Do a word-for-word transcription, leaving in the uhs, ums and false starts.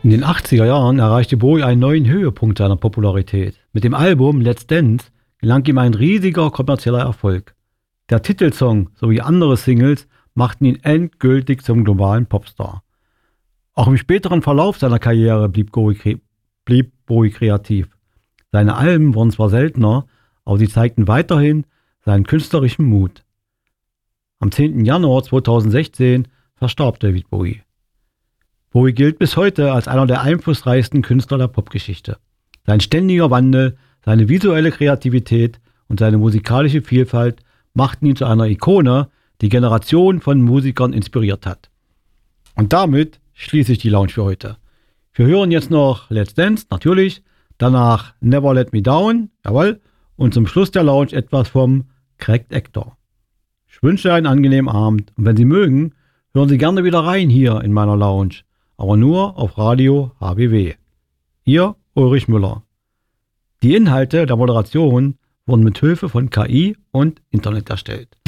In den achtziger Jahren erreichte Bowie einen neuen Höhepunkt seiner Popularität. Mit dem Album Let's Dance gelang ihm ein riesiger kommerzieller Erfolg. Der Titelsong sowie andere Singles machten ihn endgültig zum globalen Popstar. Auch im späteren Verlauf seiner Karriere blieb Bowie, blieb Bowie kreativ. Seine Alben wurden zwar seltener, aber sie zeigten weiterhin seinen künstlerischen Mut. Am zehnten Januar zweitausendsechzehn verstarb David Bowie. Bowie gilt bis heute als einer der einflussreichsten Künstler der Popgeschichte. Sein ständiger Wandel, seine visuelle Kreativität und seine musikalische Vielfalt machten ihn zu einer Ikone, die Generationen von Musikern inspiriert hat. Und damit schließe ich die Lounge für heute. Wir hören jetzt noch Let's Dance, natürlich, danach Never Let Me Down, jawohl, und zum Schluss der Lounge etwas vom Cracked Actor. Ich wünsche einen angenehmen Abend und wenn Sie mögen, hören Sie gerne wieder rein hier in meiner Lounge, aber nur auf Radio H B W. Ihr Ulrich Müller. Die Inhalte der Moderation wurden mit Hilfe von K I und Internet erstellt.